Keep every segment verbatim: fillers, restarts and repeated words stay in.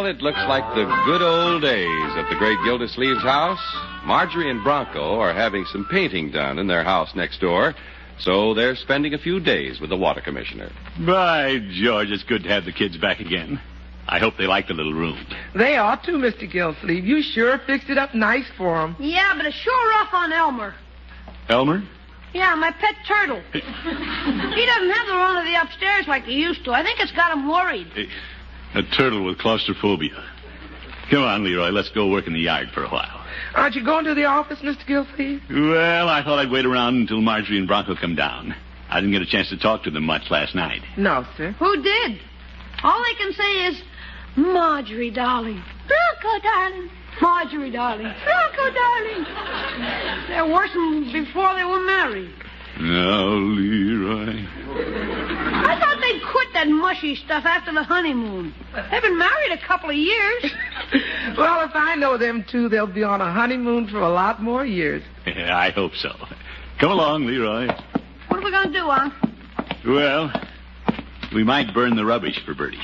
it looks like the good old days at the great Gildersleeve's house. Marjorie and Bronco are having some painting done in their house next door, so they're spending a few days with the water commissioner. By George, it's good to have the kids back again. I hope they like the little room. They are too, Mister Gildersleeve. You sure fixed it up nice for them. Yeah, but it's sure rough on Elmer. Elmer? Yeah, my pet turtle. He doesn't have the run of the upstairs like he used to. I think it's got him worried. A turtle with claustrophobia. Come on, Leroy, let's go work in the yard for a while. Aren't you going to the office, Mister Gildersleeve? Well, I thought I'd wait around until Marjorie and Bronco come down. I didn't get a chance to talk to them much last night. No, sir. Who did? All they can say is, Marjorie, darling. Bronco, darling. Marjorie, darling. Bronco, darling. They're worse than before they were married. No, Leroy. I thought they'd quit that mushy stuff after the honeymoon. They've been married a couple of years. Well, if I know them two, they'll be on a honeymoon for a lot more years. Yeah, I hope so. Come along, Leroy. What are we going to do, Unc? Well, we might burn the rubbish for Bertie.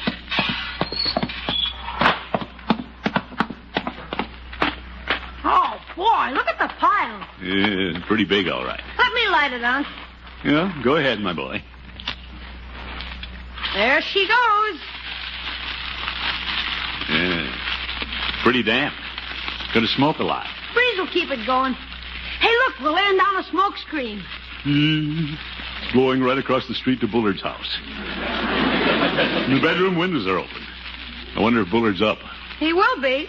Oh, boy, look at the pile. Yeah, pretty big, all right. Let me light it, Unc. Yeah, go ahead, my boy. There she goes. Yeah, pretty damp. Gonna smoke a lot. Breeze will keep it going. Hey, look, we're laying down a smoke screen. Mm, blowing right across the street to Bullard's house. The bedroom windows are open. I wonder if Bullard's up. He will be.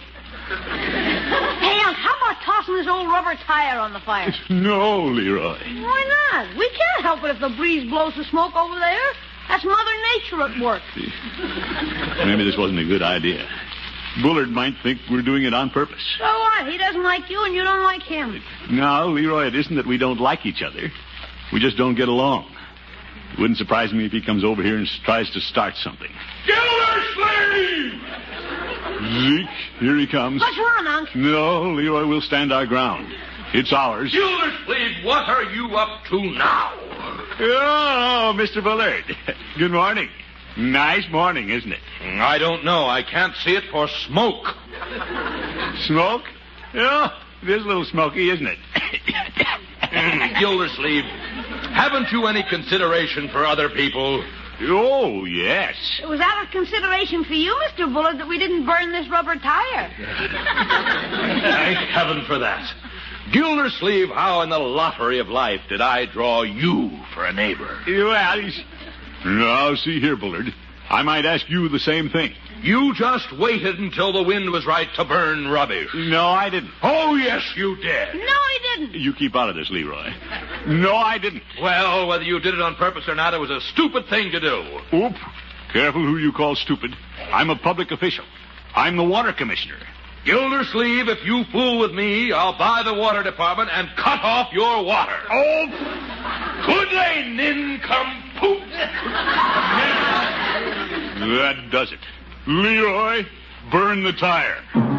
Hey, Unc, how about tossing this old rubber tire on the fire? No, Leroy. Why not? We can't help it if the breeze blows the smoke over there. That's Mother Nature at work. Maybe this wasn't a good idea. Bullard might think we're doing it on purpose. So what? He doesn't like you and you don't like him. No, Leroy, it isn't that we don't like each other. We just don't get along. It wouldn't surprise me if he comes over here and tries to start something. Gildersleeve! Zeke, here he comes. What's wrong, Unc? No, Leroy, we'll stand our ground. It's ours. Gildersleeve, what are you up to now? Oh, Mister Bullard. Good morning. Nice morning, isn't it? I don't know. I can't see it for smoke. Smoke? Yeah, it is a little smoky, isn't it? Gildersleeve, haven't you any consideration for other people? Oh, yes. It was out of consideration for you, Mister Bullard, that we didn't burn this rubber tire. Thank heaven for that. Gildersleeve, how in the lottery of life did I draw you for a neighbor? Well, he's... Now, see here, Bullard. I might ask you the same thing. You just waited until the wind was right to burn rubbish. No, I didn't. Oh, yes, you did. No, he didn't. You keep out of this, Leroy. No, I didn't. Well, whether you did it on purpose or not, it was a stupid thing to do. Oop. Careful who you call stupid. I'm a public official. I'm the water commissioner. Gildersleeve, if you fool with me, I'll buy the water department and cut off your water. Oh! Good day, nincompoop. That does it. Leroy, burn the tire.